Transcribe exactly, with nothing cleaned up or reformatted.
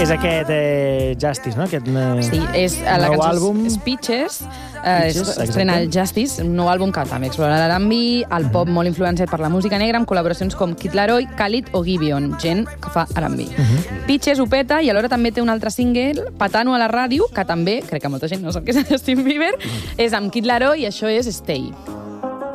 és aquest eh, Justice, no? Aquest eh, Sí, és eh, la nou cançó àlbum. és Peaches, eh, Peaches, es- estrena el Justice, un nou àlbum que també explora l'R and B, el pop molt influenciat per la música negra, amb col·laboracions com Kid Laroi, Khalid o Gibeon, gent que fa R and B. Peaches ho peta i alhora també té un altre single, Patano a la ràdio, que també, crec que molta gent no sap què és Justin Bieber, és amb Kid Laroi i això és Stay.